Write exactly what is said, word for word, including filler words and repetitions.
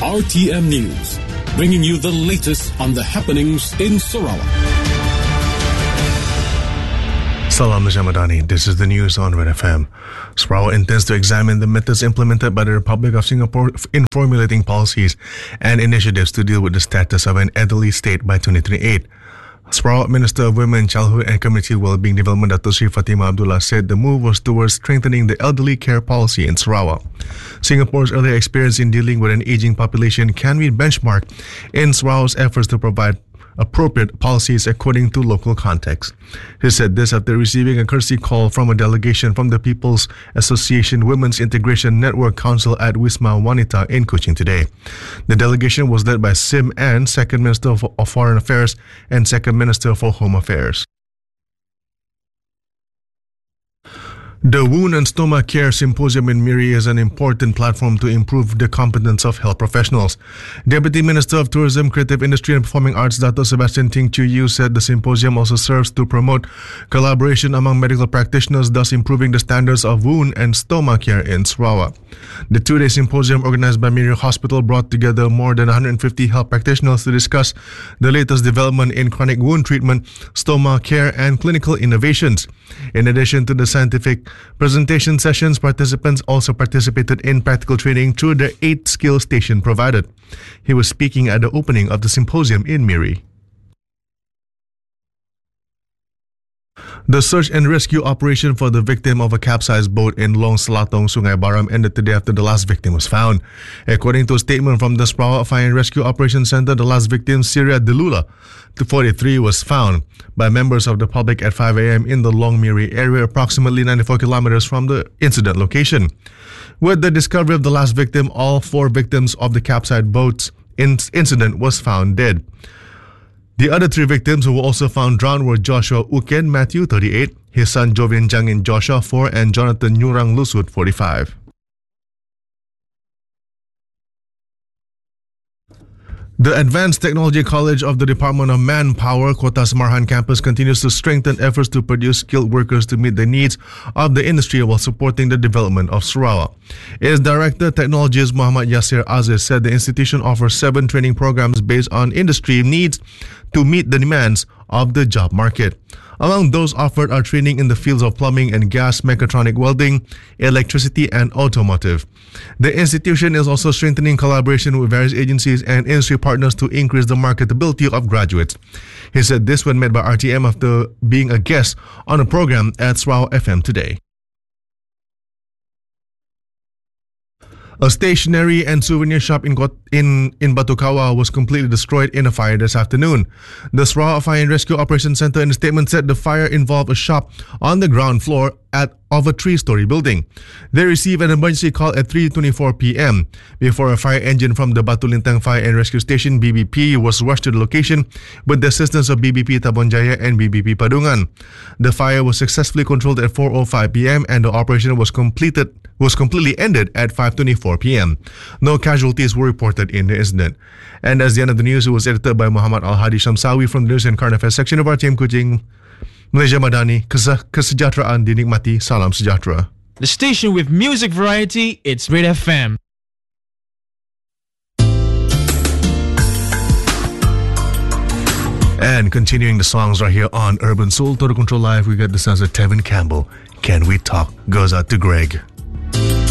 R T M News, bringing you the latest on the happenings in Sarawak. Salam Jamadani, this is the news on Red F M. Sarawak intends to examine the methods implemented by the Republic of Singapore in formulating policies and initiatives to deal with the status of an elderly state by twenty twenty-eight. Sarawak Minister of Women, Childhood and Community Wellbeing Development, Dato Sri Fatima Abdullah, said the move was towards strengthening the elderly care policy in Sarawak. Singapore's earlier experience in dealing with an aging population can be benchmarked in Sarawak's efforts to provide appropriate policies according to local context. He said this after receiving a courtesy call from a delegation from the People's Association Women's Integration Network Council at Wisma Wanita in Kuching today. The delegation was led by Sim Ann, Second Minister of Foreign Affairs and Second Minister for Home Affairs. The Wound and Stomach Care Symposium in Miri is an important platform to improve the competence of health professionals. Deputy Minister of Tourism, Creative Industry and Performing Arts, Dato Sebastian Ting Chu Yu, said the symposium also serves to promote collaboration among medical practitioners, thus improving the standards of wound and stomach care in Sarawak. The two-day symposium organized by Miri Hospital brought together more than one hundred fifty health practitioners to discuss the latest development in chronic wound treatment, stomach care and clinical innovations. In addition to the scientific presentation sessions, participants also participated in practical training through the eight skill station provided. He was speaking at the opening of the symposium in Miri. The search and rescue operation for the victim of a capsized boat in Long Selatong, Sungai Baram ended today after the last victim was found. According to a statement from the Sarawak Fire and Rescue Operations Center, the last victim, Syria Delula, forty-three, was found by members of the public at five a.m. in the Long Miri area, approximately ninety-four kilometers from the incident location. With the discovery of the last victim, all four victims of the capsized boat's incident was found dead. The other three victims who were also found drowned were Joshua Uken Matthew, thirty-eight, his son Jovian Jangin Joshua, four, and Jonathan Nurang Lusut, forty-five. The Advanced Technology College of the Department of Manpower, Kota Samarhan campus, continues to strengthen efforts to produce skilled workers to meet the needs of the industry while supporting the development of Sarawak. Its Director Technologies Muhammad Yasir Aziz said the institution offers seven training programs based on industry needs to meet the demands of the job market. Among those offered are training in the fields of plumbing and gas, mechatronic welding, electricity, and automotive. The institution is also strengthening collaboration with various agencies and industry partners to increase the marketability of graduates. He said this when met by R T M after being a guest on a program at Sarawak F M today. A stationery and souvenir shop in in, in Batu Kawa was completely destroyed in a fire this afternoon. The Sarawak Fire and Rescue Operations Center in a statement said the fire involved a shop on the ground floor at of a three-story building. They received an emergency call at three twenty-four p.m. before a fire engine from the Batu Lintang Fire and Rescue Station B B P was rushed to the location with the assistance of B B P Tabon Jaya and B B P Padungan. The fire was successfully controlled at four oh five p.m. and the operation was completed was completely ended at five twenty-four p.m. No casualties were reported in the incident. And as the end of the news, it was edited by Muhammad Al-Hadi Shamsawi from the News and Current Affairs section of our team Kuching. Malaysia Madani, kesejahteraan dinikmati, salam sejahtera. The station with music variety, it's Red F M. And continuing the songs right here on Urban Soul Total Control Live, we got the sounds of Tevin Campbell. Can We Talk? Goes out to Greg.